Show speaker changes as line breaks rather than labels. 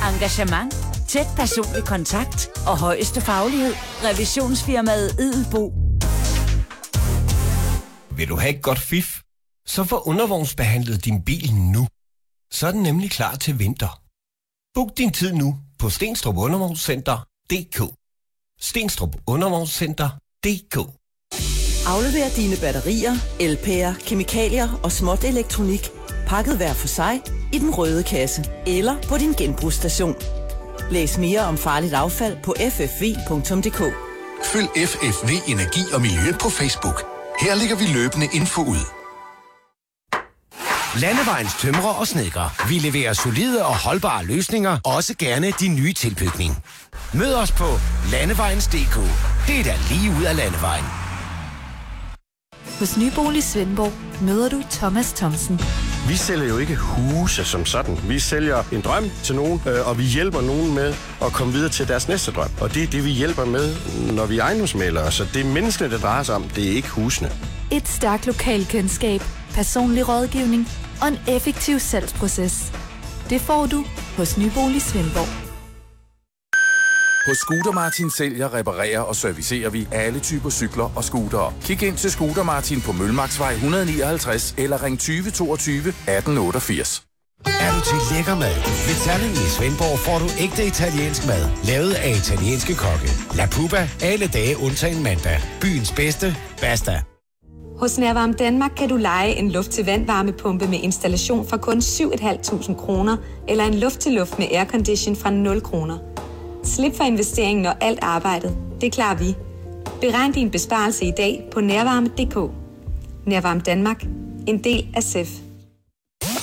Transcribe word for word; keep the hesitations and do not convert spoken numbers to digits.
Engagement, tæt personlig kontakt og højeste faglighed. Revisionsfirmaet Edelbo.
Vil du have et godt fif? Så få undervognsbehandlet din bil nu. Så er den nemlig klar til vinter. Book din tid nu på Stenstrup Undervognscenter punktum d k. Stenstrup Undervognscenter punktum d k.
Aflever dine batterier, L P'er, kemikalier og småt elektronik pakket hver for sig i den røde kasse eller på din genbrugsstation. Læs mere om farligt affald på f f v punktum d k.
Følg F F V Energi og Miljø på Facebook. Her lægger vi løbende info ud.
Landevejens tømrer og snedkere. Vi leverer solide og holdbare løsninger, også gerne de nye tilbygning. Mød os på landevejens punktum d k. Det er da lige ud af landevejen.
Hos Nybolig Svendborg møder du Thomas Thomsen.
Vi sælger jo ikke huse som sådan. Vi sælger en drøm til nogen, øh, og vi hjælper nogen med at komme videre til deres næste drøm. Og det er det, vi hjælper med, når vi er ejendomsmæglere. Så det er menneskene, det drejer sig om. Det er ikke husene.
Et stærkt lokalkendskab, personlig rådgivning og en effektiv salgsproces. Det får du hos Nybolig Svendborg.
Hos Scooter Martin sælger, reparerer og servicerer vi alle typer cykler og scootere. Kig ind til Scooter Martin på Mølmarksvej et hundrede nioghalvtreds eller ring tyve toogtyve atten otteogfirs.
Er du til lækker mad? Ved Terning i Svendborg får du ægte italiensk mad, lavet af italienske kokke. La Puba, alle dage undtagen mandag. Byens bedste, basta.
Hos Nærvarme Danmark kan du leje en luft-til-vand-varmepumpe med installation for kun syv tusind fem hundrede kroner, eller en luft-til-luft med aircondition fra nul kroner. Slip for investeringen og alt arbejdet. Det klarer vi. Beregn din besparelse i dag på nærvarme punktum d k. Nærvarme Danmark. En del af S E F.